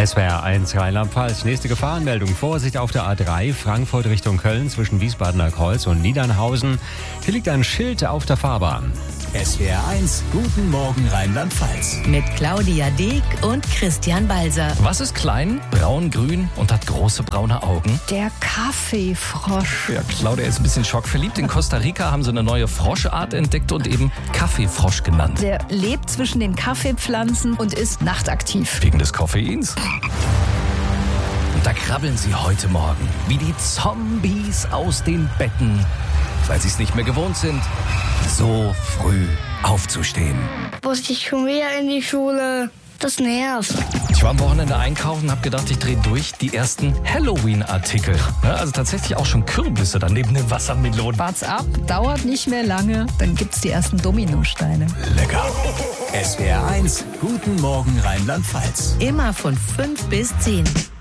SWR 1 Rheinland-Pfalz. Nächste Gefahrenmeldung. Vorsicht auf der A3 Frankfurt Richtung Köln zwischen Wiesbadener Kreuz und Niedernhausen. Hier liegt ein Schild auf der Fahrbahn. SWR 1, guten Morgen Rheinland-Pfalz. Mit Claudia Deek und Christian Balser. Was ist klein, braun-grün und hat große braune Augen? Der Kaffeefrosch. Ja, Claudia ist ein bisschen schockverliebt. In Costa Rica haben sie eine neue Froschart entdeckt und eben Kaffeefrosch genannt. Der lebt zwischen den Kaffeepflanzen und ist nachtaktiv. Wegen des Koffeins. Und da krabbeln sie heute Morgen wie die Zombies aus den Betten, weil sie es nicht mehr gewohnt sind, so früh aufzustehen. Muss ich schon wieder in die Schule? Das nervt. Ich war am Wochenende einkaufen und habe gedacht, ich drehe durch die ersten Halloween-Artikel. Ja, also tatsächlich auch schon Kürbisse daneben den Wassermelonen. Wart's ab, dauert nicht mehr lange, dann gibt's die ersten Dominosteine. Lecker. SWR 1, guten Morgen Rheinland-Pfalz. Immer von 5 bis 10.